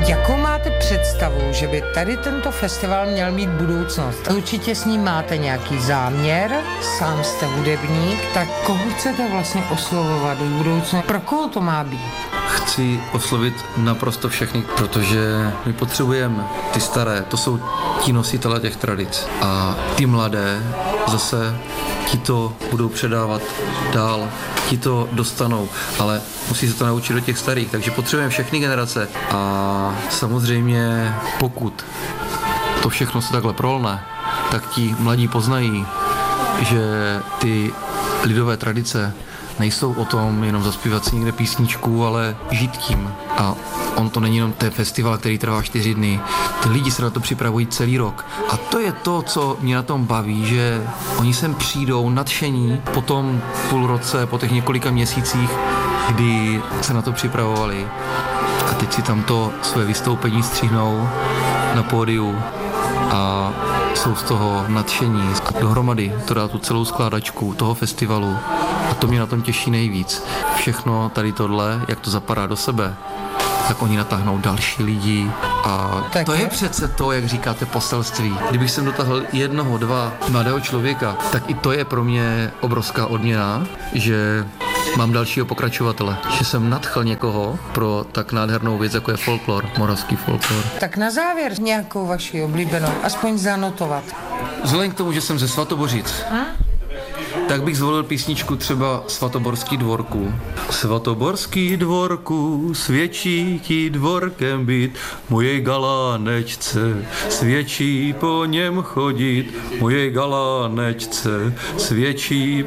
Jakou máte představu, že by tady tento festival měl mít budoucnost? Určitě s ním máte nějaký záměr, sám jste hudebník, tak koho chcete vlastně oslovovat v budoucnu? Pro koho to má být? Chci oslovit naprosto všechny, protože my potřebujeme ty staré, to jsou ti nositelé těch tradic. A ty mladé zase ti to budou předávat dál, ti to dostanou, ale musí se to naučit do těch starých, takže potřebujeme všechny generace. A samozřejmě pokud to všechno se takhle prolne, tak ti mladí poznají, že ty lidové tradice nejsou o tom jenom zaspívat si někde písničku, ale žít tím. A on to není jenom ten festival, který trvá 4 dny. Ty lidi se na to připravují celý rok. A to je to, co mě na tom baví, že oni sem přijdou nadšení po tom půl roce, po těch několika měsících, kdy se na to připravovali. A teď si tam to své vystoupení střihnou na pódiu a jsou z toho nadšení. A dohromady to dá tu celou skládačku toho festivalu a to mě na tom těší nejvíc. Všechno tady tohle, jak to zapadá do sebe, tak oni natáhnou další lidi a tak to je přece to, jak říkáte, poselství. Kdybych sem dotáhl 1, 2 mladého člověka, tak i to je pro mě obrovská odměna, že mám dalšího pokračovatele, že jsem nadchl někoho pro tak nádhernou věc, jako je folklor, moravský folklor. Tak na závěr nějakou vaši oblíbenou, aspoň zanotovat. Vzhledem k tomu, že jsem ze Svatobořic, tak bych zvolil písničku třeba Svatoborský dvorku. Svatoborský dvorku, svědčí ti dvorkem být, mojej galánečce, svědčí po něm chodit, mojej galánečce, svědčí